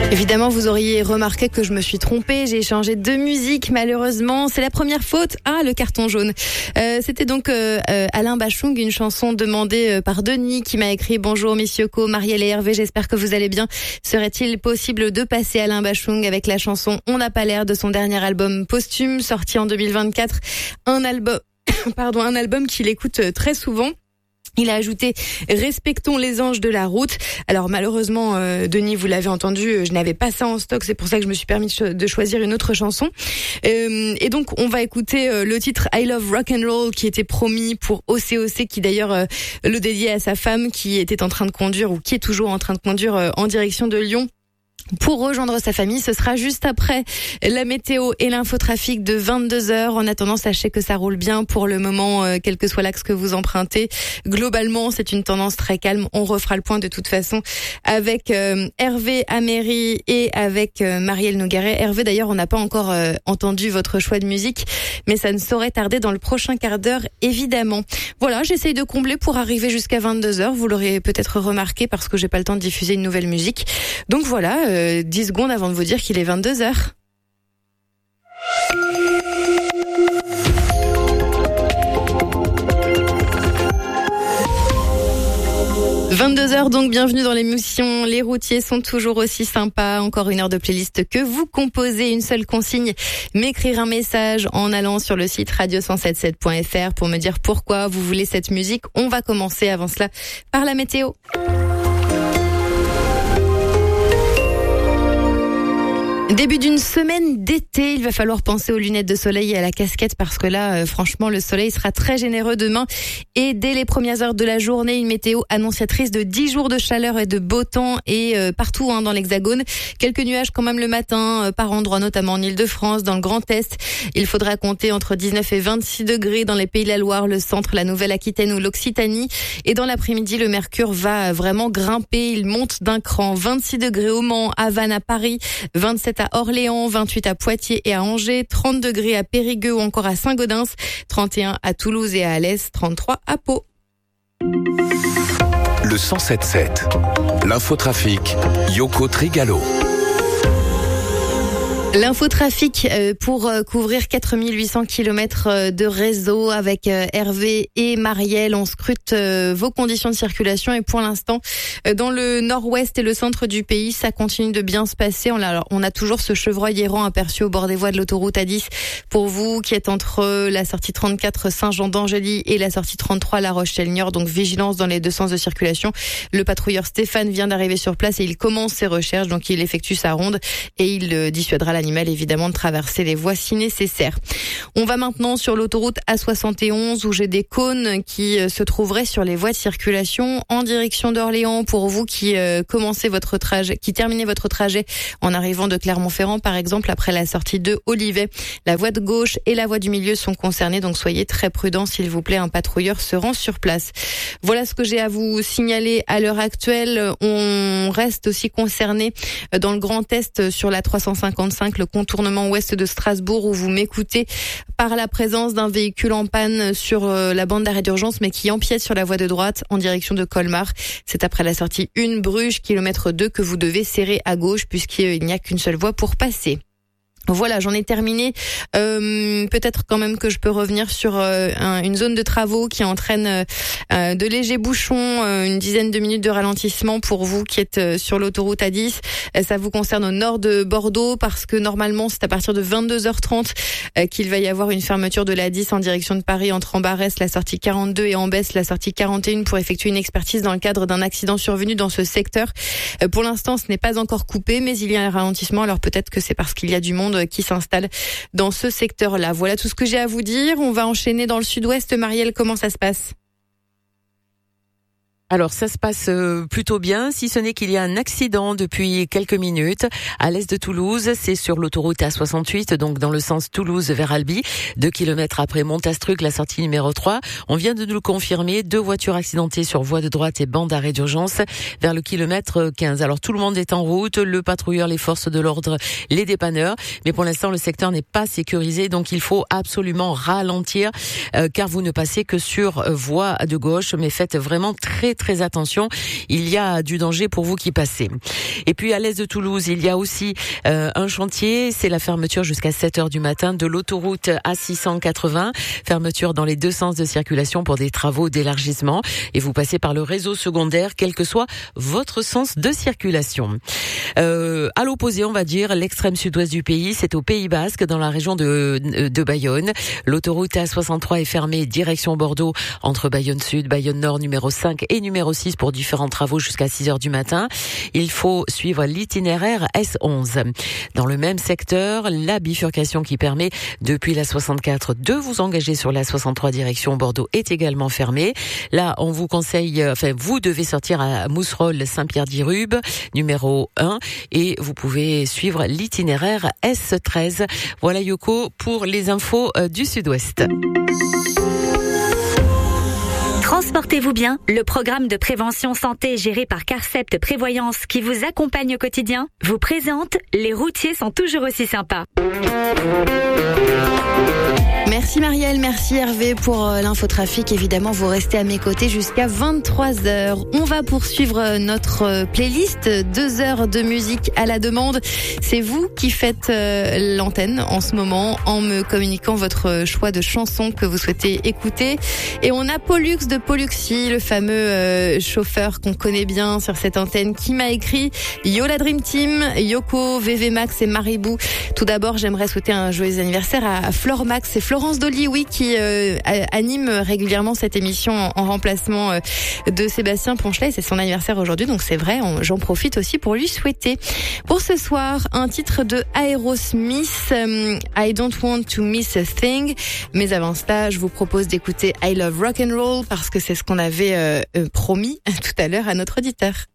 Évidemment, vous auriez remarqué que je me suis trompée. J'ai changé de musique, malheureusement. C'est la première faute. Ah, le carton jaune. C'était donc Alain Bachung, une chanson demandée par Denis qui m'a écrit « Bonjour, Miss Yoko, Marielle et Hervé, j'espère que vous allez bien. Serait-il possible de passer Alain Bachung avec la chanson « On n'a pas l'air » de son dernier album posthume, sorti en 2024 ? Un album qu'il écoute très souvent. Il a ajouté « Respectons les anges de la route ». Alors malheureusement, Denis, vous l'avez entendu, je n'avais pas ça en stock, c'est pour ça que je me suis permis de choisir une autre chanson. Et donc on va écouter le titre « I Love Rock and Roll » qui était promis pour OCOC, qui d'ailleurs le dédiait à sa femme qui était en train de conduire, ou qui est toujours en train de conduire en direction de Lyon. Pour rejoindre sa famille, ce sera juste après la météo et l'infotrafic de 22h. En attendant, sachez que ça roule bien pour le moment, quel que soit l'axe que vous empruntez. Globalement, c'est une tendance très calme. On refera le point de toute façon avec Hervé Améry et avec Marielle Nogaret. Hervé, d'ailleurs, on n'a pas encore entendu votre choix de musique, mais ça ne saurait tarder dans le prochain quart d'heure, évidemment. Voilà, j'essaye de combler pour arriver jusqu'à 22h. Vous l'aurez peut-être remarqué parce que j'ai pas le temps de diffuser une nouvelle musique. Donc voilà, 10 secondes avant de vous dire qu'il est 22h. « 22h, donc bienvenue dans l'émission. Les routiers sont toujours aussi sympas. Encore une heure de playlist que vous composez. Une seule consigne, m'écrire un message en allant sur le site radio177.fr pour me dire pourquoi vous voulez cette musique. On va commencer avant cela par la météo. Début d'une semaine d'été, il va falloir penser aux lunettes de soleil et à la casquette parce que là, franchement, le soleil sera très généreux demain. Et dès les premières heures de la journée, une météo annonciatrice de 10 jours de chaleur et de beau temps et partout dans l'Hexagone. Quelques nuages quand même le matin, par endroits, notamment en Île-de-France, dans le Grand Est. Il faudra compter entre 19 et 26 degrés dans les Pays de la Loire, le centre, la Nouvelle-Aquitaine ou l'Occitanie. Et dans l'après-midi, le mercure va vraiment grimper. Il monte d'un cran. 26 degrés au Mans, à Vannes, à Paris, 27 à Orléans, 28 à Poitiers et à Angers, 30 degrés à Périgueux ou encore à Saint-Gaudens, 31 à Toulouse et à Alès, 33 à Pau. Le 107.7, l'infotrafic, Yoko Trigalo. L'infotrafic pour couvrir 4800 km de réseau avec Hervé et Marielle. On scrute vos conditions de circulation et pour l'instant, dans le nord-ouest et le centre du pays, ça continue de bien se passer. On a toujours ce chevreuil errant aperçu au bord des voies de l'autoroute A10 pour vous qui êtes entre la sortie 34 Saint-Jean d'Angély et la sortie 33 La Roche-Chalnières. Donc vigilance dans les deux sens de circulation. Le patrouilleur Stéphane vient d'arriver sur place et il commence ses recherches. Donc il effectue sa ronde et il dissuadera l'animal évidemment de traverser les voies si nécessaire. On va maintenant sur l'autoroute A71 où j'ai des cônes qui se trouveraient sur les voies de circulation en direction d'Orléans pour vous qui terminez votre trajet en arrivant de Clermont-Ferrand par exemple après la sortie de Olivet. La voie de gauche et la voie du milieu sont concernées donc soyez très prudents s'il vous plaît, un patrouilleur se rend sur place. Voilà ce que j'ai à vous signaler à l'heure actuelle. On reste aussi concerné dans le Grand Est sur la 355, le contournement ouest de Strasbourg où vous m'écoutez par la présence d'un véhicule en panne sur la bande d'arrêt d'urgence mais qui empiète sur la voie de droite en direction de Colmar. C'est après la sortie 1 Bruges, kilomètre 2 que vous devez serrer à gauche puisqu'il n'y a qu'une seule voie pour passer. Voilà, j'en ai terminé. Peut-être quand même que je peux revenir sur une zone de travaux qui entraîne de légers bouchons, une dizaine de minutes de ralentissement pour vous qui êtes sur l'autoroute A10. Ça vous concerne au nord de Bordeaux parce que normalement c'est à partir de 22h30 qu'il va y avoir une fermeture de la 10 en direction de Paris entre Ambarès, la sortie 42 et Ambès, la sortie 41 pour effectuer une expertise dans le cadre d'un accident survenu dans ce secteur. Pour l'instant, ce n'est pas encore coupé, mais il y a un ralentissement. Alors peut-être que c'est parce qu'il y a du monde qui s'installe dans ce secteur-là. Voilà tout ce que j'ai à vous dire. On va enchaîner dans le sud-ouest. Marielle, comment ça se passe ? Alors ça se passe plutôt bien, si ce n'est qu'il y a un accident depuis quelques minutes à l'est de Toulouse. C'est sur l'autoroute A68, donc dans le sens Toulouse vers Albi, 2 kilomètres après Montastruc, la sortie numéro 3. On vient de nous le confirmer, 2 voitures accidentées sur voie de droite et bande d'arrêt d'urgence vers le kilomètre 15. Alors tout le monde est en route, le patrouilleur, les forces de l'ordre, les dépanneurs, mais pour l'instant le secteur n'est pas sécurisé, donc il faut absolument ralentir car vous ne passez que sur voie de gauche, mais faites vraiment très très attention. Il y a du danger pour vous qui passez. Et puis à l'est de Toulouse, il y a aussi un chantier. C'est la fermeture jusqu'à 7h du matin de l'autoroute A680. Fermeture dans les deux sens de circulation pour des travaux d'élargissement. Et vous passez par le réseau secondaire, quel que soit votre sens de circulation. À l'opposé, on va dire, l'extrême sud-ouest du pays, c'est au Pays Basque, dans la région de Bayonne. L'autoroute A63 est fermée direction Bordeaux entre Bayonne Sud, Bayonne Nord numéro 5 et numéro 6 pour différents travaux jusqu'à 6h du matin. Il faut suivre l'itinéraire S11. Dans le même secteur, la bifurcation qui permet depuis la 64 de vous engager sur la 63 direction Bordeaux est également fermée. Là, on vous conseille, vous devez sortir à Mousserolles, Saint-Pierre-d'Irube, numéro 1, et vous pouvez suivre l'itinéraire S13. Voilà Yoko pour les infos du Sud-Ouest. Transportez-vous bien, le programme de prévention santé géré par Carcept Prévoyance qui vous accompagne au quotidien vous présente Les routiers sont toujours aussi sympas. Merci Marielle, merci Hervé pour l'infotrafic. Évidemment, vous restez à mes côtés jusqu'à 23h. On va poursuivre notre playlist, 2 heures de musique à la demande. C'est vous qui faites l'antenne en ce moment en me communiquant votre choix de chanson que vous souhaitez écouter. Et on a Pollux de Polluxy, le fameux chauffeur qu'on connaît bien sur cette antenne, qui m'a écrit Yo la Dream Team, Yoko, VV Max et Maribou. Tout d'abord, j'aimerais souhaiter un joyeux anniversaire à Flore Max et Florence Dolly, oui, qui anime régulièrement cette émission en remplacement de Sébastien Ponchelet. C'est son anniversaire aujourd'hui, donc c'est vrai, j'en profite aussi pour lui souhaiter. Pour ce soir, un titre de Aerosmith, I Don't Want to Miss a Thing. Mais avant cela, je vous propose d'écouter I Love Rock and Roll parce que c'est ce qu'on avait promis tout à l'heure à notre auditeur.